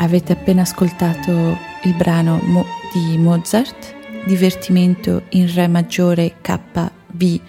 Avete appena ascoltato il brano di Mozart, Divertimento in Re maggiore KV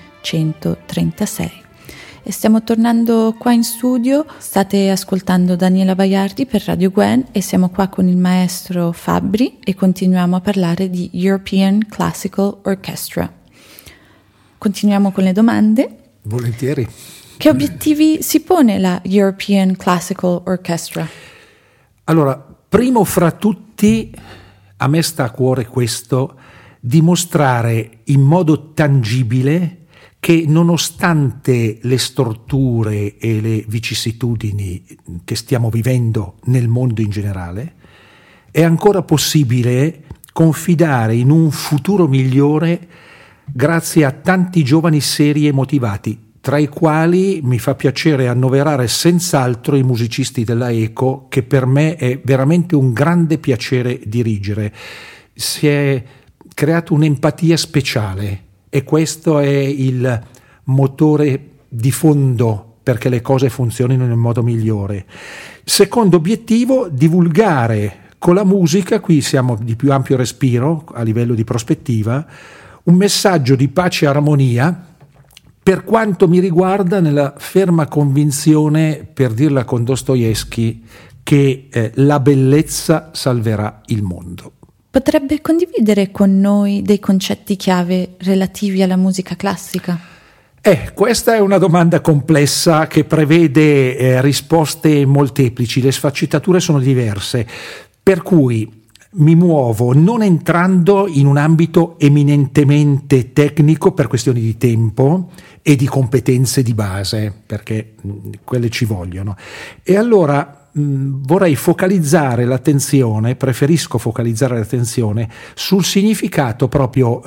136. E stiamo tornando qua in studio. State ascoltando Daniela Baiardi per Radio Gwen e siamo qua con il maestro Fabbri e continuiamo a parlare di European Classical Orchestra. Continuiamo con le domande. Volentieri. Che obiettivi si pone la European Classical Orchestra? Allora, primo fra tutti, a me sta a cuore questo, dimostrare in modo tangibile che nonostante le storture e le vicissitudini che stiamo vivendo nel mondo in generale, è ancora possibile confidare in un futuro migliore grazie a tanti giovani seri e motivati, tra i quali mi fa piacere annoverare senz'altro i musicisti della ECO, che per me è veramente un grande piacere dirigere. Si è creata un'empatia speciale e questo è il motore di fondo perché le cose funzionino nel modo migliore. Secondo obiettivo, divulgare con la musica, qui siamo di più ampio respiro a livello di prospettiva, un messaggio di pace e armonia, per quanto mi riguarda nella ferma convinzione, per dirla con Dostoevskij, che la bellezza salverà il mondo. Potrebbe condividere con noi dei concetti chiave relativi alla musica classica? Questa è una domanda complessa che prevede risposte molteplici, le sfaccettature sono diverse, per cui mi muovo non entrando in un ambito eminentemente tecnico per questioni di tempo e di competenze di base, perché quelle ci vogliono. E allora vorrei focalizzare l'attenzione, preferisco focalizzare l'attenzione sul significato proprio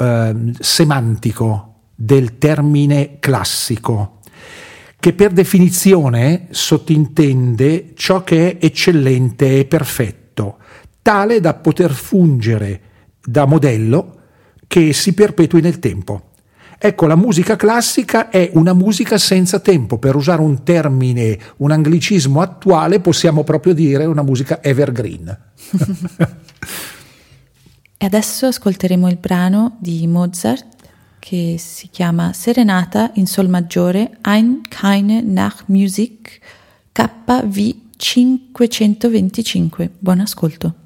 semantico del termine classico, che per definizione sottintende ciò che è eccellente e perfetto, tale da poter fungere da modello che si perpetui nel tempo. Ecco, la musica classica è una musica senza tempo, per usare un termine, un anglicismo attuale, possiamo proprio dire una musica evergreen. E adesso ascolteremo il brano di Mozart che si chiama Serenata in Sol maggiore, Ein keine Nachtmusik, KV 525. Buon ascolto.